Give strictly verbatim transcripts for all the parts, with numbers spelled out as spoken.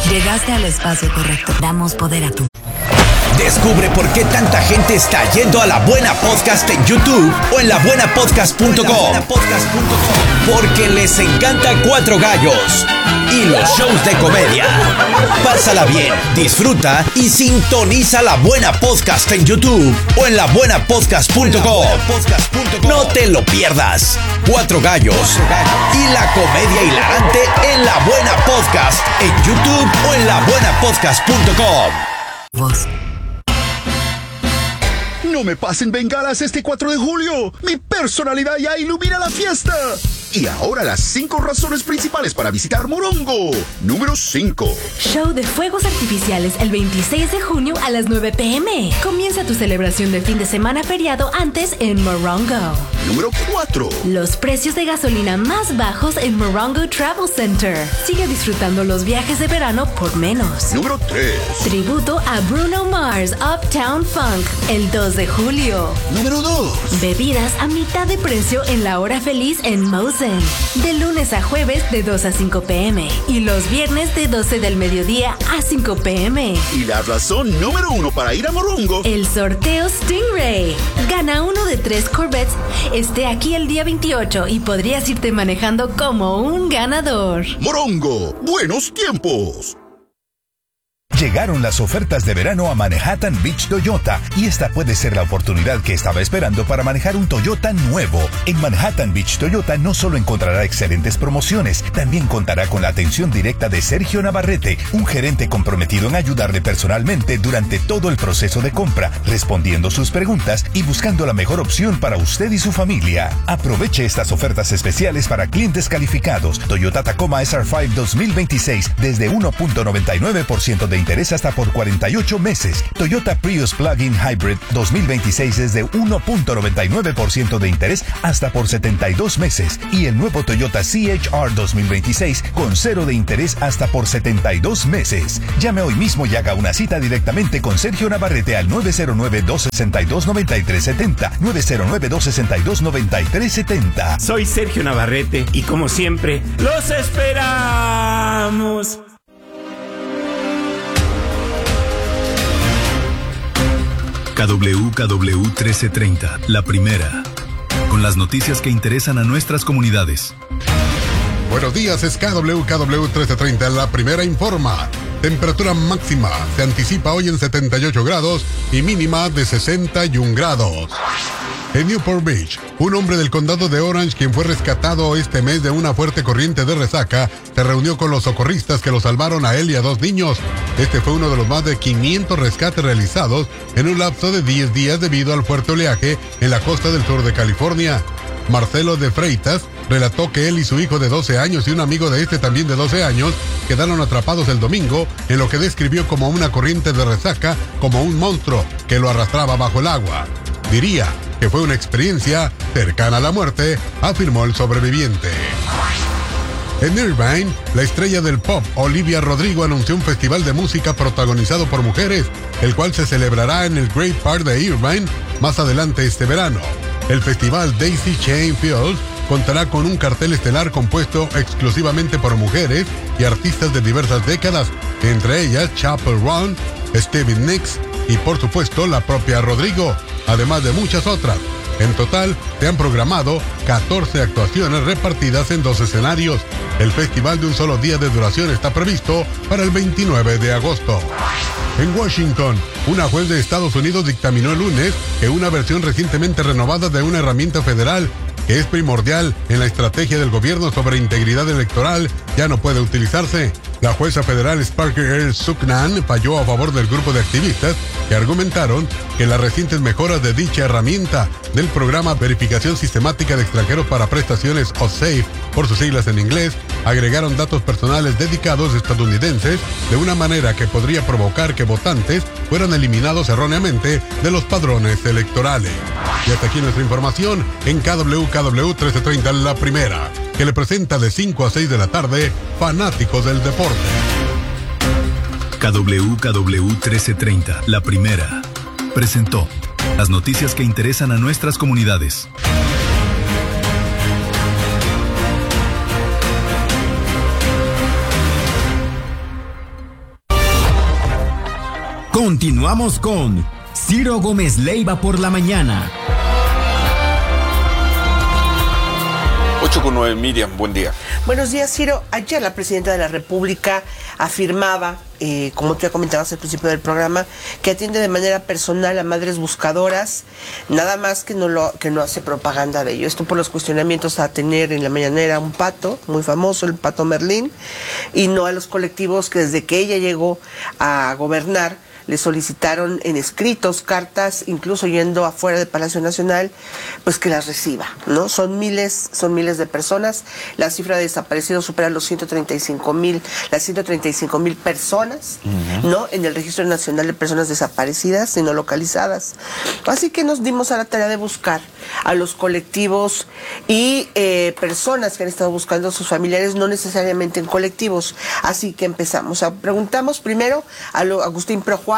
Llegaste al espacio correcto. Damos poder a tu... Descubre por qué tanta gente está yendo a La Buena Podcast en YouTube o en la buena podcast punto com. Porque les encanta Cuatro Gallos y los shows de comedia. Pásala bien, disfruta y sintoniza La Buena Podcast en YouTube o en la buena podcast punto com. No te lo pierdas. Cuatro Gallos y la comedia hilarante en La Buena Podcast en YouTube o en la buena podcast punto com. Voz. No me pasen bengalas este cuatro de julio. Mi personalidad ya ilumina la fiesta. Y ahora las cinco razones principales para visitar Morongo. Número cinco. Show de fuegos artificiales el veintiséis de junio a las nueve pe eme. Comienza tu celebración del fin de semana feriado antes en Morongo. Número cuatro. Los precios de gasolina más bajos en Morongo Travel Center. Sigue disfrutando los viajes de verano por menos. Número tres. Tributo a Bruno Mars Uptown Funk el dos de julio. Número dos. Bebidas a mitad de precio en la hora feliz en Mosen. De lunes a jueves de dos a cinco pe eme y los viernes de doce del mediodía a cinco pe eme. Y la razón número uno para ir a Morongo. El sorteo Stingray. Gana uno de tres Corvettes. Esté aquí el día veintiocho y podrías irte manejando como un ganador. Morongo, buenos tiempos. Llegaron las ofertas de verano a Manhattan Beach Toyota y esta puede ser la oportunidad que estaba esperando para manejar un Toyota nuevo. En Manhattan Beach Toyota no solo encontrará excelentes promociones, también contará con la atención directa de Sergio Navarrete, un gerente comprometido en ayudarle personalmente durante todo el proceso de compra, respondiendo sus preguntas y buscando la mejor opción para usted y su familia. Aproveche estas ofertas especiales para clientes calificados. Toyota Tacoma S R cinco dos mil veintiséis desde uno punto noventa y nueve por ciento de interés hasta por cuarenta y ocho meses. Toyota Prius Plug-in Hybrid dos mil veintiséis desde uno punto noventa y nueve por ciento de interés hasta por setenta y dos meses. Y el nuevo Toyota C H R dos mil veintiséis con cero de interés hasta por setenta y dos meses. Llame hoy mismo y haga una cita directamente con Sergio Navarrete al nueve cero nueve, dos seis dos, nueve tres siete cero. nueve cero nueve, dos seis dos, nueve tres siete cero. Soy Sergio Navarrete y como siempre, ¡los esperamos! K W K W trece treinta, la primera, con las noticias que interesan a nuestras comunidades. Buenos días, es K W K W trece treinta, la primera informa. Temperatura máxima se anticipa hoy en setenta y ocho grados y mínima de sesenta y un grados. En Newport Beach, un hombre del condado de Orange, quien fue rescatado este mes de una fuerte corriente de resaca, se reunió con los socorristas que lo salvaron a él y a dos niños. Este fue uno de los más de quinientos rescates realizados en un lapso de diez días debido al fuerte oleaje en la costa del sur de California. Marcelo de Freitas relató que él y su hijo de doce años y un amigo de este también de doce años quedaron atrapados el domingo en lo que describió como una corriente de resaca, como un monstruo que lo arrastraba bajo el agua. Diría que fue una experiencia cercana a la muerte, afirmó el sobreviviente. En Irvine, la estrella del pop Olivia Rodrigo anunció un festival de música protagonizado por mujeres, el cual se celebrará en el Great Park de Irvine más adelante este verano. El festival Daisy Chain Fields contará con un cartel estelar compuesto exclusivamente por mujeres y artistas de diversas décadas, entre ellas Chappell Roan, Stevie Nicks y por supuesto la propia Rodrigo, además de muchas otras. En total, se han programado catorce actuaciones repartidas en dos escenarios. El festival de un solo día de duración está previsto para el veintinueve de agosto. En Washington, una juez de Estados Unidos dictaminó el lunes que una versión recientemente renovada de una herramienta federal que es primordial en la estrategia del gobierno sobre integridad electoral ya no puede utilizarse. La jueza federal Sparker L. Suknan falló a favor del grupo de activistas que argumentaron que las recientes mejoras de dicha herramienta del programa Verificación Sistemática de Extranjeros para Prestaciones, o SAFE, por sus siglas en inglés, agregaron datos personales dedicados estadounidenses de una manera que podría provocar que votantes fueran eliminados erróneamente de los padrones electorales. Y hasta aquí nuestra información en K W K W trece treinta, la primera, que le presenta de cinco a seis de la tarde, fanáticos del deporte. K W K W trece treinta, la primera, presentó las noticias que interesan a nuestras comunidades. Continuamos con Ciro Gómez Leiva por la mañana. ocho con nueve, Miriam, buen día. Buenos días, Ciro. Ayer la presidenta de la República afirmaba, eh, como tú ya comentabas al principio del programa, que atiende de manera personal a madres buscadoras, nada más que no, lo, que no hace propaganda de ello. Esto por los cuestionamientos a tener en la mañanera un pato, muy famoso, el Pato Merlín, y no a los colectivos que desde que ella llegó a gobernar, le solicitaron en escritos, cartas, incluso yendo afuera del Palacio Nacional, pues que las reciba, ¿no? Son miles, son miles de personas. La cifra de desaparecidos supera los ciento treinta y cinco mil, las ciento treinta y cinco mil personas, uh-huh. ¿no? En el Registro Nacional de Personas Desaparecidas y no localizadas. Así que nos dimos a la tarea de buscar a los colectivos y eh, personas que han estado buscando a sus familiares, no necesariamente en colectivos. Así que empezamos. A, preguntamos primero a lo, Agustín Projuárez,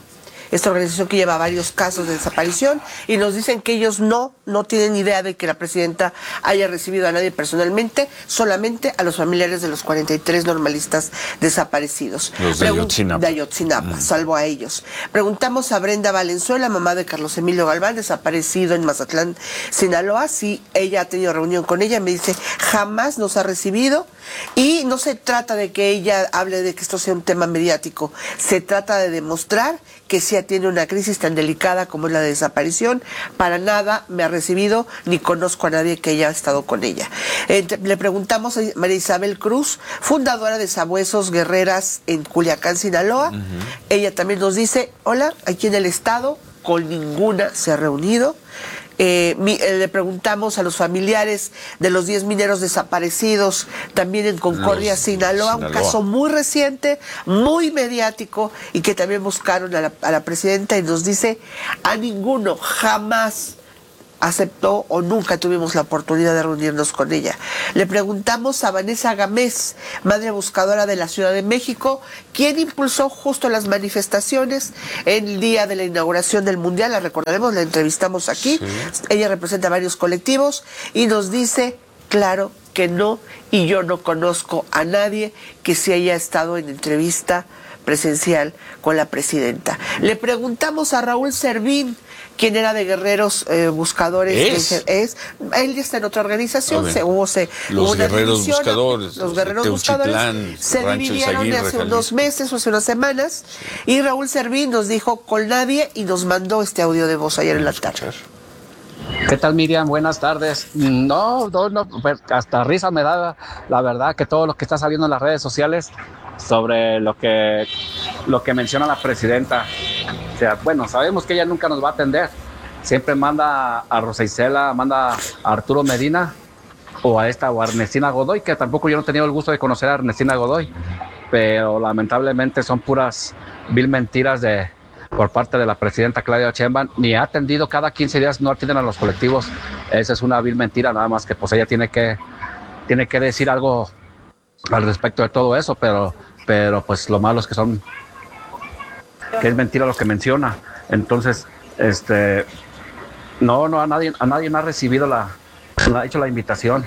esta organización que lleva varios casos de desaparición, y nos dicen que ellos no, no tienen idea de que la presidenta haya recibido a nadie personalmente, solamente a los familiares de los cuarenta y tres normalistas desaparecidos. Los de Pregun- Ayotzinapa. De Ayotzinapa, mm. salvo a ellos. Preguntamos a Brenda Valenzuela, mamá de Carlos Emilio Galván, desaparecido en Mazatlán, Sinaloa, si ella ha tenido reunión con ella. Me dice, jamás nos ha recibido, y no se trata de que ella hable de que esto sea un tema mediático, se trata de demostrar que sí tiene una crisis tan delicada como es la de desaparición. Para nada me ha recibido, ni conozco a nadie que haya estado con ella. Eh, le preguntamos a María Isabel Cruz, fundadora de Sabuesos Guerreras en Culiacán, Sinaloa. Uh-huh. Ella también nos dice, hola, aquí en el estado, con ninguna se ha reunido. Eh, mi, eh, le preguntamos a los familiares de los diez mineros desaparecidos, también en Concordia, los, Sinaloa, Sinaloa, un caso muy reciente, muy mediático, y que también buscaron a la, a la presidenta, y nos dice, a ninguno jamás aceptó o nunca tuvimos la oportunidad de reunirnos con ella. Le preguntamos a Vanessa Gámez, madre buscadora de la Ciudad de México, quien impulsó justo las manifestaciones en el día de la inauguración del Mundial. La recordaremos, la entrevistamos aquí. Sí. Ella representa varios colectivos y nos dice, claro que no, y yo no conozco a nadie que sí haya estado en entrevista presencial con la presidenta. Le preguntamos a Raúl Servín, quien era de Guerreros eh, Buscadores. ¿Es? es él ya está en otra organización. Se, hubo, se, los hubo Guerreros Buscadores. Los Guerreros Buscadores se dividieron hace unos meses o hace unas semanas. Sí. Y Raúl Servín nos dijo con nadie y nos mandó este audio de voz ayer en la tarde. ¿Qué tal, Miriam? Buenas tardes. No, no, no, hasta risa me da la verdad que todo lo que está saliendo en las redes sociales sobre lo que, lo que menciona la presidenta. O sea, bueno, sabemos que ella nunca nos va a atender. Siempre manda a Rosa Isela, manda a Arturo Medina o a esta o a Ernestina Godoy, que tampoco yo no he tenido el gusto de conocer a Ernestina Godoy, pero lamentablemente son puras vil mentiras de por parte de la presidenta Claudia Sheinbaum. Ni ha atendido, cada quince días no atienden a los colectivos. Esa es una vil mentira, nada más que pues ella tiene que, tiene que decir algo al respecto de todo eso, pero, pero pues lo malo es que son que es mentira lo que menciona. Entonces, este no, no, a nadie, a nadie me ha recibido la, ha hecho la invitación.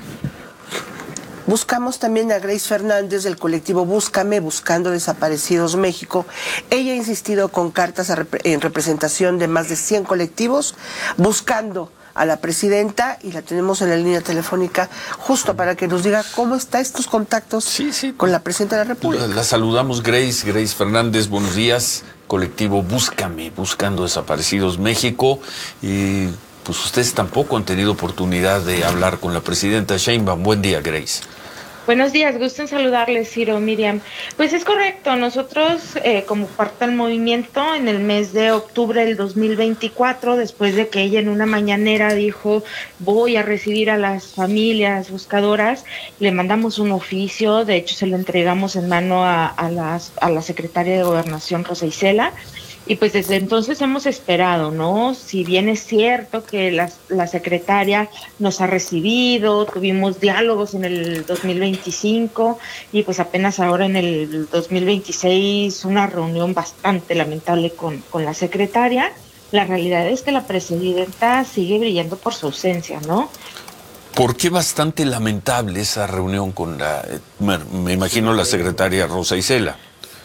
Buscamos también a Grace Fernández del colectivo Búscame, Buscando Desaparecidos México. Ella ha insistido con cartas a rep- en representación de más de cien colectivos, buscando a la presidenta, y la tenemos en la línea telefónica justo para que nos diga cómo están estos contactos sí, sí. con la presidenta de la República. La, la saludamos, Grace, Grace Fernández, buenos días. Colectivo Búscame, Buscando Desaparecidos México. Y pues ustedes tampoco han tenido oportunidad de hablar con la presidenta Sheinbaum. Buen día, Grace. Buenos días, gusto en saludarles, Ciro, Miriam. Pues es correcto, nosotros eh, como parte del movimiento en el mes de octubre del dos mil veinticuatro, después de que ella en una mañanera dijo voy a recibir a las familias buscadoras, le mandamos un oficio, de hecho se lo entregamos en mano a, a, las, a la secretaria de Gobernación, Rosa Isela. Y pues desde entonces hemos esperado, ¿no? Si bien es cierto que la, la secretaria nos ha recibido, tuvimos diálogos en el dos mil veinticinco y pues apenas ahora en el dos mil veintiséis una reunión bastante lamentable con, con la secretaria, la realidad es que la presidenta sigue brillando por su ausencia, ¿no? ¿Por qué bastante lamentable esa reunión con la, me imagino, la secretaria Rosa Isela?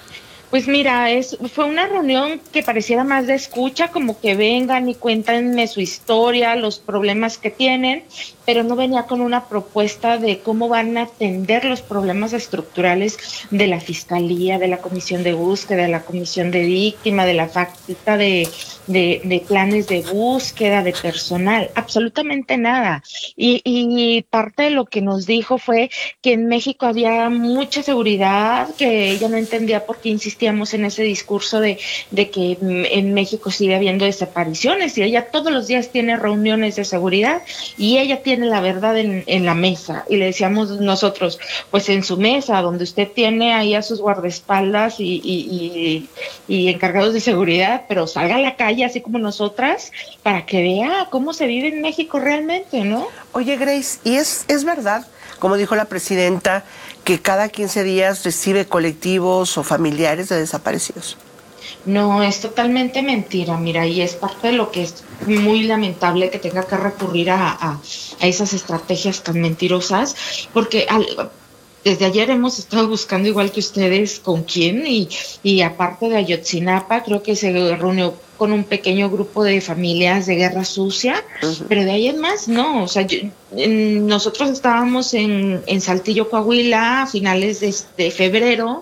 Pues mira, es, fue una reunión que pareciera más de escucha, como que vengan y cuéntenme su historia, los problemas que tienen, pero no venía con una propuesta de cómo van a atender los problemas estructurales de la Fiscalía, de la Comisión de Búsqueda, de la Comisión de Víctima, de la falta de, de, de planes de búsqueda, de personal, absolutamente nada. Y, y parte de lo que nos dijo fue que en México había mucha seguridad, que ella no entendía por qué insistíamos en ese discurso de, de que en México sigue habiendo desapariciones, y ella todos los días tiene reuniones de seguridad y ella tiene la verdad en, en la mesa. Y le decíamos nosotros, pues en su mesa, donde usted tiene ahí a sus guardaespaldas y, y, y, y encargados de seguridad, pero salga a la calle así como nosotras para que vea cómo se vive en México realmente, ¿no? Oye, Grace, ¿y es, es verdad, como dijo la presidenta, que cada quince días recibe colectivos o familiares de desaparecidos? No, es totalmente mentira, mira, y es parte de lo que es muy lamentable que tenga que recurrir a, a, a esas estrategias tan mentirosas, porque al, desde ayer hemos estado buscando, igual que ustedes, con quién, y, y aparte de Ayotzinapa, creo que se reunió con un pequeño grupo de familias de guerra sucia, uh-huh. pero de ahí en más, no, o sea, yo, en, nosotros estábamos en, en Saltillo, Coahuila, a finales de, de febrero,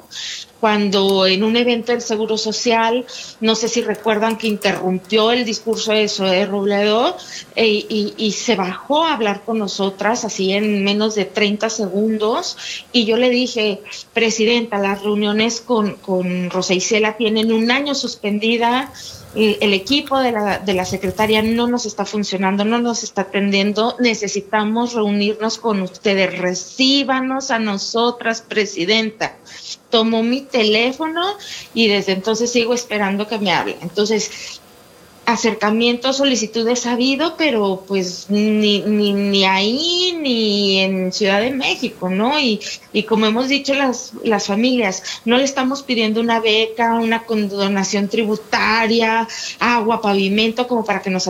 cuando en un evento del Seguro Social, no sé si recuerdan que interrumpió el discurso de Zoé Robledo e, y, y se bajó a hablar con nosotras así en menos de treinta segundos, y yo le dije, presidenta, las reuniones con, con Rosa Isela tienen un año suspendida, el, el equipo de la, de la secretaria no nos está funcionando, no nos está atendiendo, necesitamos reunirnos con ustedes, recíbanos a nosotras, presidenta. Tomó mi teléfono y desde entonces sigo esperando que me hable. Entonces, acercamiento, solicitudes ha habido, pero pues ni, ni, ni ahí ni en Ciudad de México, ¿no? Y, y como hemos dicho las, las familias, no le estamos pidiendo una beca, una condonación tributaria, agua, pavimento, como para que nos